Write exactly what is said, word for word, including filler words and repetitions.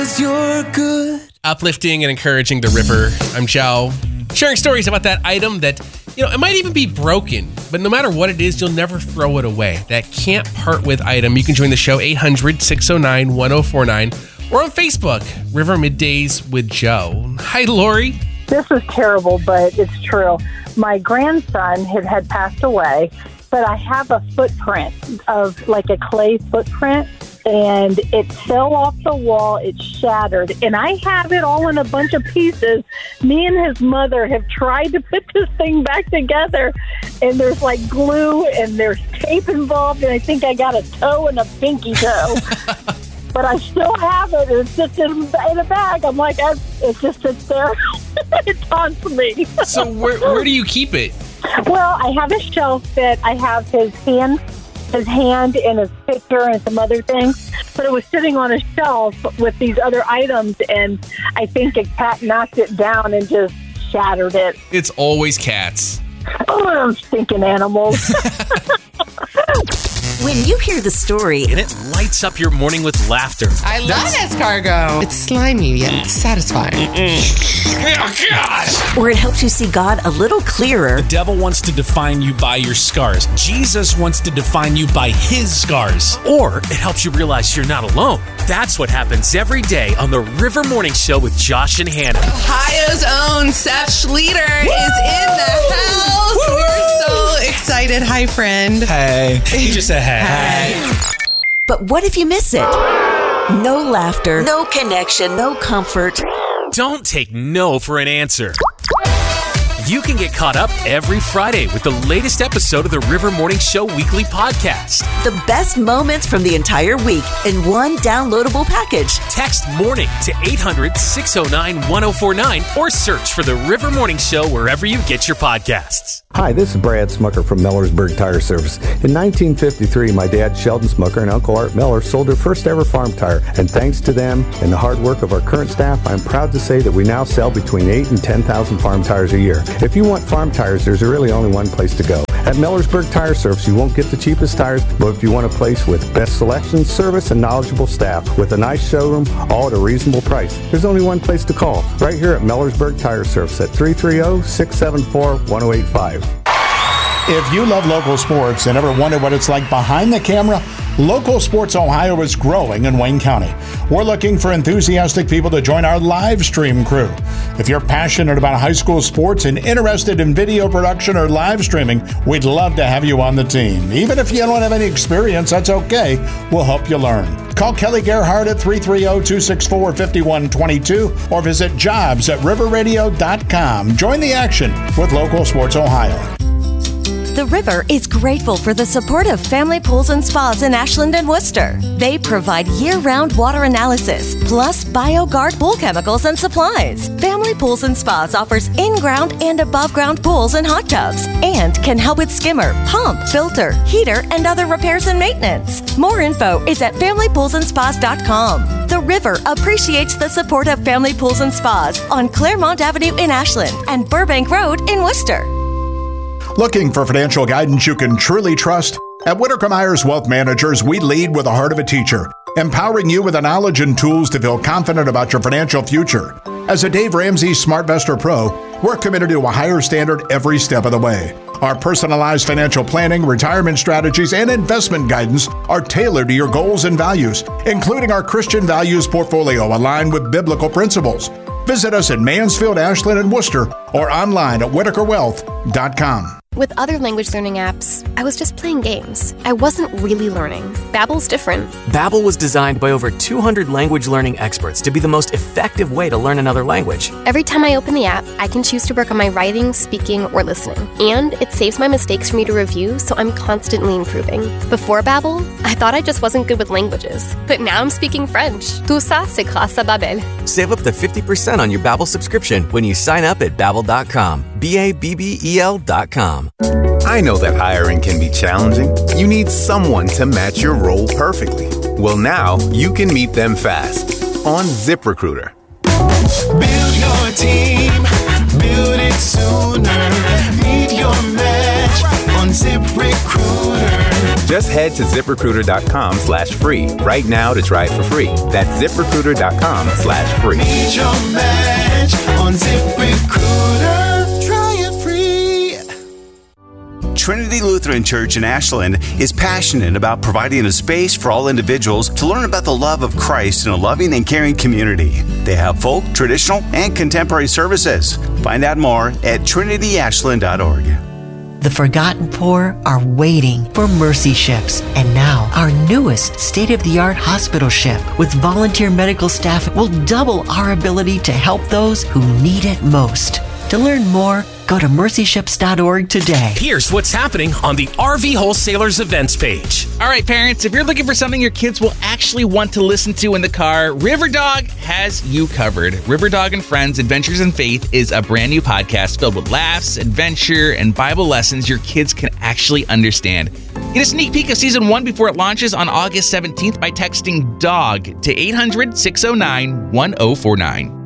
You're good. Uplifting and encouraging the river. I'm Joe. Sharing stories about that item that, you know, it might even be broken, but no matter what it is, you'll never throw it away. That can't part with item. You can join the show eight hundred, six oh nine, one oh four nine or on Facebook, River Middays with Joe. Hi, Lori. This is terrible, but it's true. My grandson had, had passed away, but I have a footprint of like a clay footprint. And it fell off the wall. It shattered. And I have it all in a bunch of pieces. Me and his mother have tried to put this thing back together. And there's like glue and there's tape involved. And I think I got a toe and a pinky toe. But I still have it. It's just in, in a bag. I'm like, I, it just sits there. It taunts me. So where, where do you keep it? Well, I have a shelf that I have his hand his hand and his picture and some other things, but it was sitting on a shelf with these other items, and I think a cat knocked it down and just shattered it. It's always cats. Oh, I'm stinking animals. When you hear the story, and it lights up your morning with laughter. I love escargot. It's slimy yet satisfying. Oh, gosh. Or it helps you see God a little clearer. The devil wants to define you by your scars. Jesus wants to define you by his scars. Or it helps you realize you're not alone. That's what happens every day on the River Morning Show with Josh and Hannah. Ohio's own Seth Schleter Woo! Is in the house. Woo! We're so excited. Hi, friend. Hey. He just said hey. Hey. But what if you miss it? No laughter, no connection, no comfort. Don't take no for an answer. You can get caught up every Friday with the latest episode of the River Morning Show weekly podcast. The best moments from the entire week in one downloadable package. Text MORNING to eight hundred, six oh nine, one oh four nine or search for the River Morning Show wherever you get your podcasts. Hi, this is Brad Smucker from Millersburg Tire Service. In nineteen fifty-three, my dad, Sheldon Smucker, and Uncle Art Miller sold their first ever farm tire. And thanks to them and the hard work of our current staff, I'm proud to say that we now sell between eight and ten thousand farm tires a year. If you want farm tires, there's really only one place to go. At Millersburg Tire Service, you won't get the cheapest tires, but if you want a place with best selection, service, and knowledgeable staff with a nice showroom, all at a reasonable price, there's only one place to call. Right here at Millersburg Tire Service at three three zero, six seven four, one oh eight five. If you love local sports and ever wonder what it's like behind the camera, Local Sports Ohio is growing in Wayne County. We're looking for enthusiastic people to join our live stream crew. If you're passionate about high school sports and interested in video production or live streaming, we'd love to have you on the team. Even if you don't have any experience, that's okay. We'll help you learn. Call Kelly Gerhardt at three three zero, two six four, five one two two or visit jobs at river radio dot com. Join the action with Local Sports Ohio. The River is grateful for the support of Family Pools and Spas in Ashland and Worcester. They provide year-round water analysis, plus BioGuard pool chemicals and supplies. Family Pools and Spas offers in-ground and above-ground pools and hot tubs, and can help with skimmer, pump, filter, heater, and other repairs and maintenance. More info is at family pools and spas dot com. The River appreciates the support of Family Pools and Spas on Claremont Avenue in Ashland and Burbank Road in Worcester. Looking for financial guidance you can truly trust? At Whitaker Myers Wealth Managers, we lead with the heart of a teacher, empowering you with the knowledge and tools to feel confident about your financial future. As a Dave Ramsey SmartVestor Pro, we're committed to a higher standard every step of the way. Our personalized financial planning, retirement strategies, and investment guidance are tailored to your goals and values, including our Christian values portfolio aligned with biblical principles. Visit us in Mansfield, Ashland, and Worcester, or online at whitaker wealth dot com. With other language learning apps, I was just playing games. I wasn't really learning. Babbel's different. Babbel was designed by over two hundred language learning experts to be the most effective way to learn another language. Every time I open the app, I can choose to work on my writing, speaking, or listening. And it saves my mistakes for me to review, so I'm constantly improving. Before Babbel, I thought I just wasn't good with languages. But now I'm speaking French. Tout ça, c'est grâce à Babbel. Save up to fifty percent on your Babbel subscription when you sign up at babbel dot com. B A B B E L dot com. I know that hiring can be challenging. You need someone to match your role perfectly. Well, now you can meet them fast on ZipRecruiter. Build your team, build it sooner. Meet your match on ZipRecruiter. Just head to ZipRecruiter.com slash free right now to try it for free. That's ZipRecruiter.com slash free. Meet your match on ZipRecruiter. Try it free. Trinity Lutheran Church in Ashland is passionate about providing a space for all individuals to learn about the love of Christ in a loving and caring community. They have folk, traditional, and contemporary services. Find out more at trinity ashland dot org. The forgotten poor are waiting for Mercy Ships. And now, our newest state-of-the-art hospital ship with volunteer medical staff will double our ability to help those who need it most. To learn more, go to mercy ships dot org today. Here's what's happening on the R V Wholesalers events page. All right, parents, if you're looking for something your kids will actually want to listen to in the car, Riverdog has you covered. Riverdog and Friends, Adventures in Faith is a brand new podcast filled with laughs, adventure, and Bible lessons your kids can actually understand. Get a sneak peek of season one before it launches on August seventeenth by texting DOG to eight hundred, six oh nine, one oh four nine.